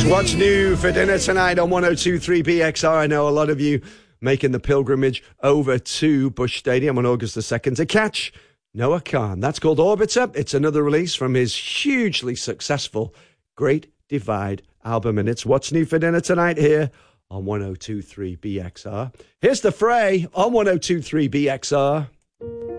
It's What's New for Dinner tonight on 102.3 BXR. I know a lot of you making the pilgrimage over to Busch Stadium on August the 2nd to catch Noah Kahan. That's called Orbiter. It's another release from his hugely successful Great Divide album, and it's What's New for Dinner tonight here on 102.3 BXR. Here's The Fray on 102.3 BXR.